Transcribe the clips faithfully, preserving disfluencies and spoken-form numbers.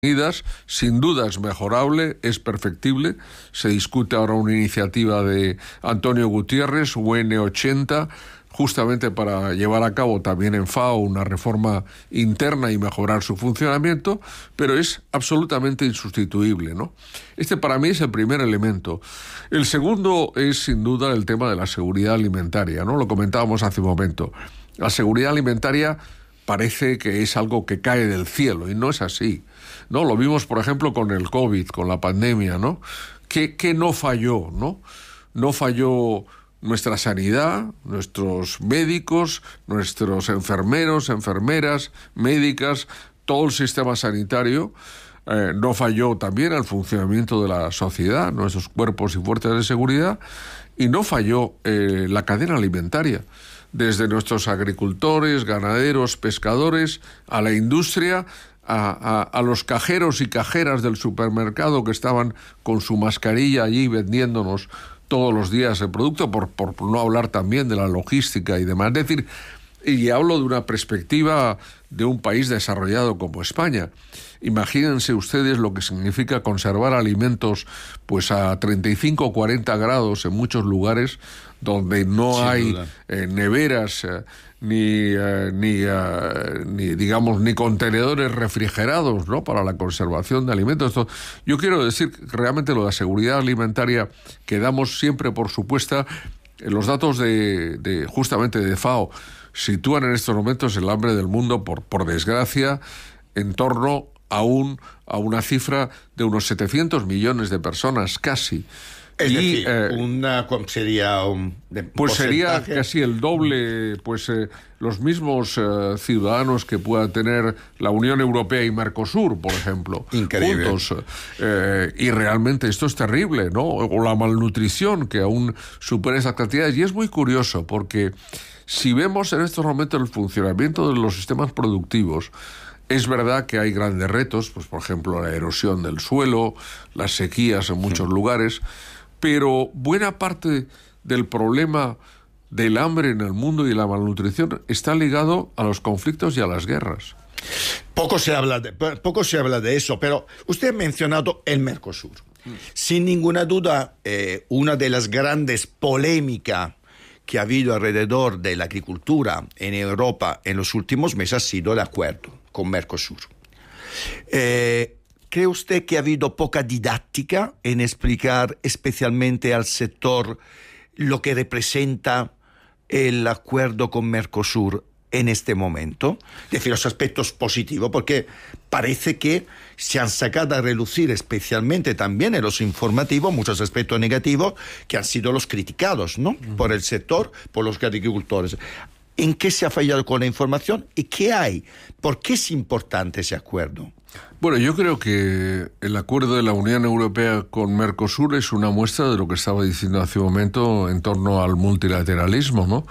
Unidas, sin duda es mejorable, es perfectible. Se discute ahora una iniciativa de Antonio Gutiérrez, U N ochenta, justamente para llevar a cabo también en FAO una reforma interna y mejorar su funcionamiento, pero es absolutamente insustituible, ¿no? Este para mí es el primer elemento. El segundo es sin duda el tema de la seguridad alimentaria, ¿no? Lo comentábamos hace un momento. La seguridad alimentaria parece que es algo que cae del cielo, y no es así, ¿no? Lo vimos, por ejemplo, con el COVID, con la pandemia, ¿no? ¿Qué, qué no falló, no? No falló nuestra sanidad, nuestros médicos, nuestros enfermeros, enfermeras, médicas, todo el sistema sanitario. Eh, no falló también el funcionamiento de la sociedad, nuestros cuerpos y fuerzas de seguridad, y no falló eh, la cadena alimentaria. Desde nuestros agricultores, ganaderos, pescadores, a la industria, a, a, a los cajeros y cajeras del supermercado que estaban con su mascarilla allí vendiéndonos todos los días el producto, por, por no hablar también de la logística y demás. Es decir, y hablo de una perspectiva de un país desarrollado como España. Imagínense ustedes lo que significa conservar alimentos pues a treinta y cinco o cuarenta grados en muchos lugares donde no Sin hay eh, neveras eh, ni, eh, ni, eh, ni digamos ni contenedores refrigerados, ¿no?, para la conservación de alimentos. Esto, yo quiero decir que realmente lo de la seguridad alimentaria que damos siempre por supuesta, en los datos de, de justamente de FAO sitúan en estos momentos el hambre del mundo, por, por desgracia, en torno aún a una cifra de unos setecientos millones de personas, casi. Es y, decir, eh, una, sería un de Pues sería casi el doble, pues eh, los mismos eh, ciudadanos que pueda tener la Unión Europea y Mercosur, por ejemplo. Increíble. Juntos. Eh, y realmente esto es terrible, ¿no? O la malnutrición, que aún supera esas cantidades. Y es muy curioso, porque si vemos en estos momentos el funcionamiento de los sistemas productivos, es verdad que hay grandes retos, pues por ejemplo la erosión del suelo, las sequías en muchos sí. lugares, pero buena parte del problema del hambre en el mundo y la malnutrición está ligado a los conflictos y a las guerras. Poco se habla de, poco se habla de eso, pero usted ha mencionado el Mercosur. Mm. Sin ninguna duda, eh, una de las grandes polémicas que ha habido alrededor de la agricultura en Europa en los últimos meses ha sido el acuerdo con Mercosur. Eh, ¿Cree usted que ha habido poca didáctica en explicar especialmente al sector lo que representa el acuerdo con Mercosur en este momento? Es decir, los aspectos positivos, porque parece que se han sacado a relucir especialmente también en los informativos muchos aspectos negativos que han sido los criticados, ¿no? Uh-huh. Por el sector, por los agricultores. ¿En qué se ha fallado con la información y qué hay? ¿Por qué es importante ese acuerdo? Bueno, yo creo que el acuerdo de la Unión Europea con Mercosur es una muestra de lo que estaba diciendo hace un momento en torno al multilateralismo, ¿no?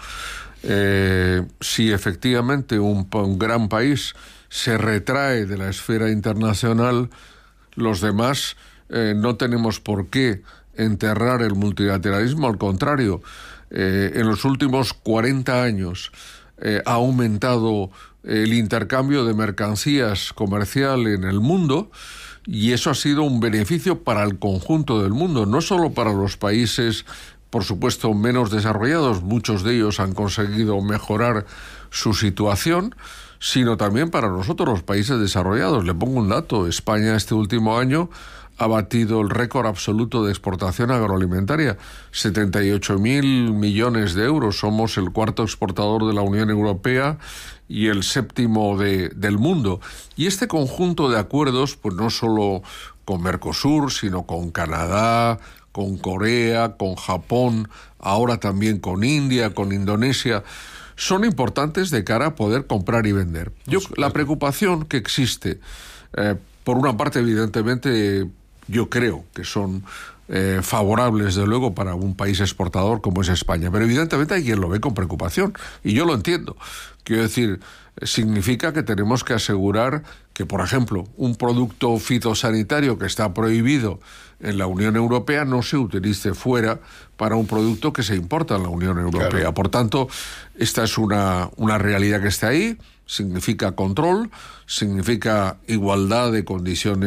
Eh, si efectivamente un, un gran país se retrae de la esfera internacional, los demás eh, no tenemos por qué enterrar el multilateralismo, al contrario. Eh, en los últimos cuarenta años eh, ha aumentado el intercambio de mercancías comercial en el mundo, y eso ha sido un beneficio para el conjunto del mundo, no solo para los países, por supuesto, menos desarrollados. Muchos de ellos han conseguido mejorar su situación, sino también para nosotros, los países desarrollados. Le pongo un dato: España este último año ha batido el récord absoluto de exportación agroalimentaria, setenta y ocho mil millones de euros. Somos el cuarto exportador de la Unión Europea y el séptimo de, del mundo. Y este conjunto de acuerdos, pues no solo con Mercosur, sino con Canadá, con Corea, con Japón, ahora también con India, con Indonesia, son importantes de cara a poder comprar y vender. Yo, la preocupación que existe, eh, por una parte, evidentemente, yo creo que son eh, favorables, de luego, para un país exportador como es España. Pero evidentemente hay quien lo ve con preocupación, y yo lo entiendo. Quiero decir, significa que tenemos que asegurar que, por ejemplo, un producto fitosanitario que está prohibido en la Unión Europea no se utilice fuera para un producto que se importa en la Unión Europea. Claro. Por tanto, esta es una, una realidad que está ahí, significa control, significa igualdad de condiciones